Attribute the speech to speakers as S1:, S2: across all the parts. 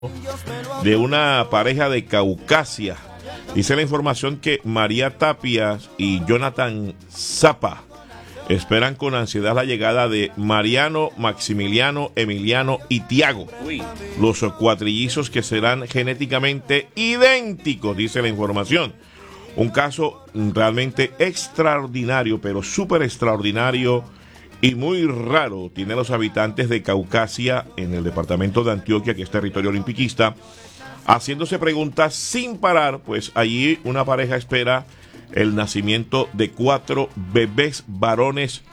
S1: de una pareja de Caucasia. Dice la información que María Tapia y Jonathan Zapa esperan con ansiedad la llegada de Mariano, Maximiliano, Emiliano y Tiago, los cuatrillizos que serán genéticamente idénticos, dice la información. Un caso realmente extraordinario, pero súper extraordinario y muy raro tiene los habitantes de Caucasia en el departamento de Antioquia, que es territorio olimpiquista, haciéndose preguntas sin parar, pues allí una pareja espera el nacimiento de 4 bebés varones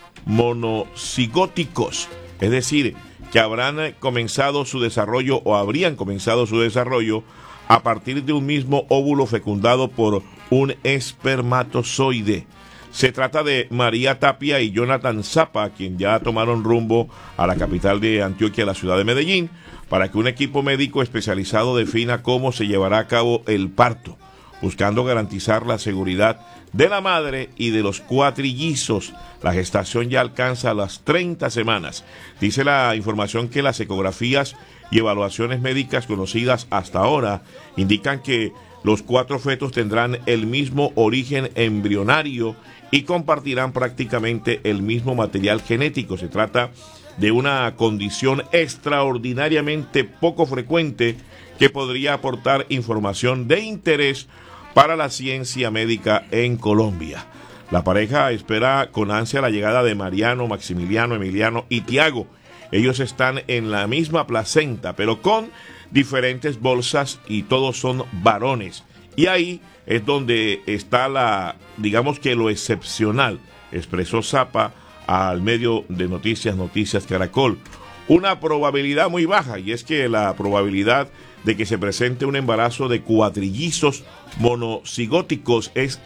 S1: monocigóticos, es decir, que habrán comenzado su desarrollo o habrían comenzado su desarrollo a partir de un mismo óvulo fecundado por un espermatozoide. Se trata de María Tapia y Jonathan Zapa, quien ya tomaron rumbo a la capital de Antioquia, la ciudad de Medellín, para que un equipo médico especializado defina cómo se llevará a cabo el parto, buscando garantizar la seguridad de la madre y de los cuatrillizos. La gestación ya alcanza las 30 semanas. Dice la información que las ecografías y evaluaciones médicas conocidas hasta ahora indican que los 4 fetos tendrán el mismo origen embrionario y compartirán prácticamente el mismo material genético. Se trata de una condición extraordinariamente poco frecuente que podría aportar información de interés para la ciencia médica en Colombia. La pareja espera con ansia la llegada de Mariano, Maximiliano, Emiliano y Tiago. Ellos están en la misma placenta, pero con diferentes bolsas y todos son varones. Y ahí es donde está digamos que lo excepcional, expresó Zapa al medio de Noticias Caracol. Una probabilidad muy baja, y es que la probabilidad de que se presente un embarazo de cuatrillizos monocigóticos es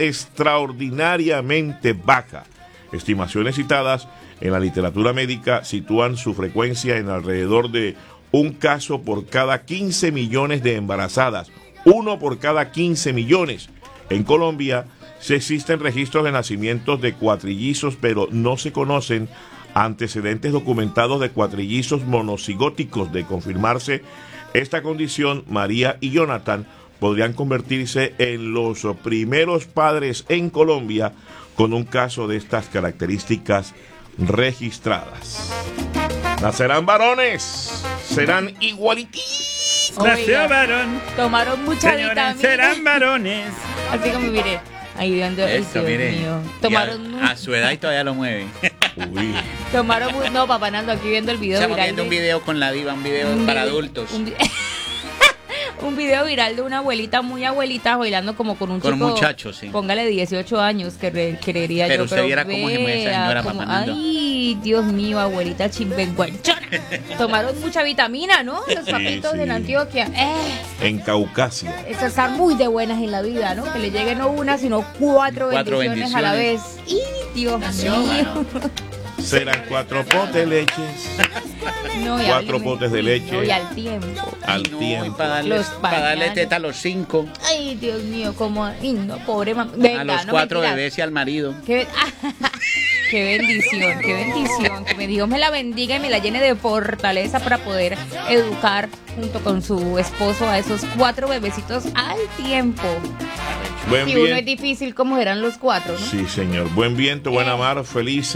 S1: extraordinariamente baja. Estimaciones citadas en la literatura médica sitúan su frecuencia en alrededor de un caso por cada 15 millones de embarazadas, uno por cada 15 millones. En Colombia sí existen registros de nacimientos de cuatrillizos, pero no se conocen antecedentes documentados de cuatrillizos monocigóticos. De confirmarse esta condición, María y Jonathan podrían convertirse en los primeros padres en Colombia con un caso de estas características registradas. Nacerán varones, serán igualititos.
S2: Nació varón.
S3: Tomaron mucha
S2: Señores,
S3: vitamina.
S2: serán varones.
S3: Así como mire, ahí viendo
S4: Eso,
S3: Dios
S4: mire.
S3: mío. Tomaron
S4: A su edad y todavía lo mueve.
S1: Uy.
S3: no, papá Nando, aquí viendo el video
S4: Estamos
S3: viral.
S4: viendo un video con la diva, un video para adultos.
S3: Un video viral de una abuelita, muy abuelita, bailando como con un
S4: Con un
S3: chico.
S4: muchacho, sí.
S3: Póngale 18 años, creería
S4: Pero
S3: yo.
S4: usted viera cómo se mueve esa señora,
S3: como,
S4: papá Nando.
S3: ay, Dios mío, abuelita chimbenguanchona. Tomaron mucha vitamina, ¿no? Los papitos
S1: sí.
S3: en Antioquia.
S1: En Caucasia.
S3: Eso estar muy de buenas en la vida, ¿no? Que le lleguen no una, sino cuatro bendiciones a la vez. ¡Y Dios mío!
S1: Serán 4 potes de leches.
S3: No, y
S1: 4
S3: hábleme.
S1: potes de leche.
S3: No, y al tiempo.
S1: Al
S4: No, y
S1: tiempo.
S4: para
S3: Los
S4: darle
S3: pañales.
S4: teta a los 5,
S3: Ay, Dios mío, como. Ay, no, pobre mamá. Venga,
S4: a los
S3: no
S4: 4
S3: mentiras.
S4: bebés y al marido.
S3: Qué bendición, qué bendición. Que Dios me la bendiga y me la llene de fortaleza para poder educar junto con su esposo a esos 4 bebecitos al tiempo.
S1: Buen
S3: Si uno es
S1: viento.
S3: difícil, ¿cómo serán los 4, no?
S1: Sí, señor. Buen viento, buena mar, feliz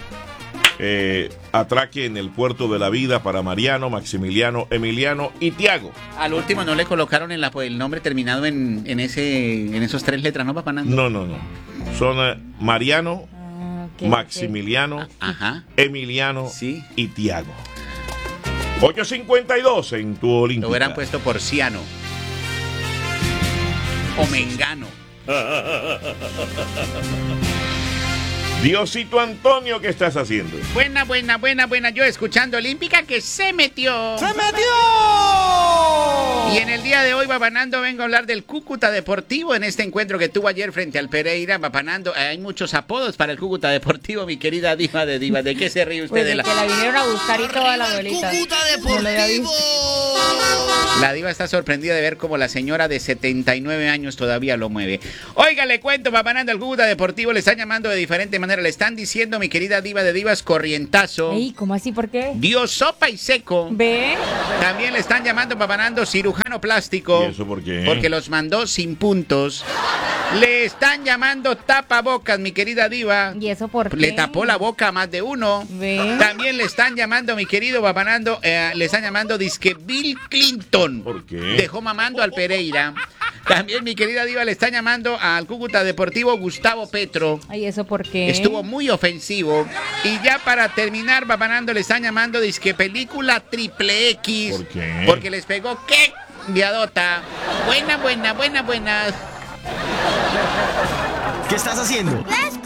S1: atraque en el puerto de la vida para Mariano, Maximiliano, Emiliano y Tiago.
S4: Al último no le colocaron el nombre terminado en esos 3 letras, ¿no, papá Nando?
S1: No. Son Mariano,
S3: Ok,
S1: Maximiliano,
S4: Ajá.
S1: Emiliano
S4: Sí.
S1: y Tiago. 8:52 en tu
S4: Lo
S1: Olímpica.
S4: hubieran puesto por Ciano. O Mengano.
S1: Diosito Antonio, ¿qué estás haciendo?
S4: Buena. Yo escuchando Olímpica que se metió.
S2: ¡Se metió!
S4: Y en el día de hoy, Babanando, vengo a hablar del Cúcuta Deportivo en este encuentro que tuvo ayer frente al Pereira. Babanando, hay muchos apodos para el Cúcuta Deportivo, mi querida diva de divas. ¿De qué se ríe usted?
S3: Pues
S4: de la...
S3: que la vinieron a buscar y toda la abuelita. No lo había visto.
S4: La diva está sorprendida de ver cómo la señora de 79 años todavía lo mueve. Oiga, le cuento, Babanando, al Cúcuta Deportivo le están llamando de diferente manera. Le están diciendo, mi querida diva de divas, corrientazo.
S3: Ey, ¿cómo así? ¿Por qué?
S4: Dios sopa y seco.
S3: ¿Ve?
S4: También le están llamando, Babanando, cirujano plástico.
S1: ¿Y eso por qué?
S4: Porque los mandó sin puntos. Le están llamando tapabocas, mi querida diva.
S3: ¿Y eso por qué?
S4: Le tapó la boca a más de uno.
S3: ¿Ve?
S4: También le están llamando, mi querido Babanando, le están llamando disque Bill Clinton.
S1: ¿Por qué?
S4: Dejó mamando al Pereira. También, mi querida diva, le están llamando al Cúcuta Deportivo Gustavo Petro.
S3: Ay, ¿eso por qué?
S4: Estuvo muy ofensivo. Y ya para terminar, Babanando, le están llamando disque película triple X.
S1: ¿Por qué?
S4: Porque les pegó qué viadota. Buena.
S5: ¿Qué estás haciendo?